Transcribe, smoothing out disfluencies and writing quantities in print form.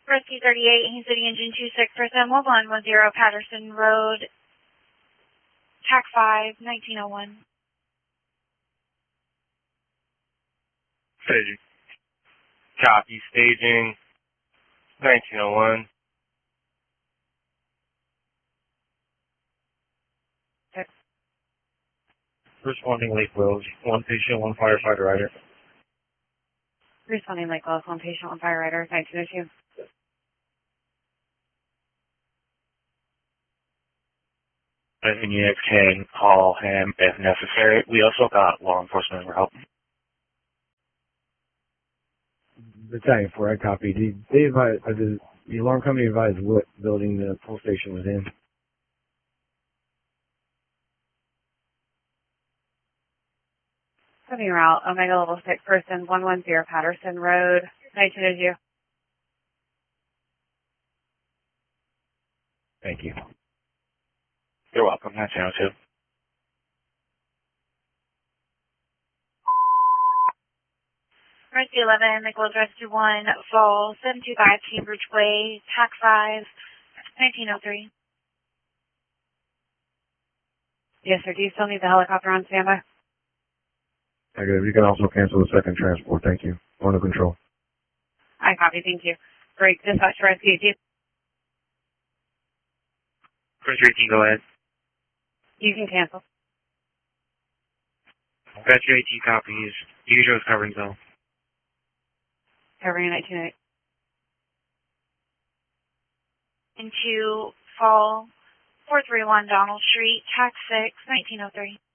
Rescue 38, Haines City Engine 26, person, Mobile 110, Patterson Road, TAC 5, 1901. Staging. Copy, staging, 1901. Responding Lake Wells, one patient, one firefighter rider. Responding Lake Wells, one patient, one fire rider, 1902. And units can call him if necessary. We also got law enforcement for help. Battalion 4, I copy. They advised, the alarm company advised what building the police station was in. Sending route, Omega Level 6, person, 110, Patterson Road, 1902. Thank you. You're welcome, 1902. Rescue 11, Nicholas Rescue 1, Fall, 725 Cambridge Way, TAC 5, 1903. Yes, sir. Do you still need the helicopter on standby? Negative. You can also cancel the second transport. Thank you. Under control. I copy. Thank you. Great. Dispatch for Rescue 18. Chris 18, go ahead. You can cancel. Rescue 18 copies. Usual is covering zone. Covering 1908. Into Fall, 431 Donald Street, TAC 6, 1903.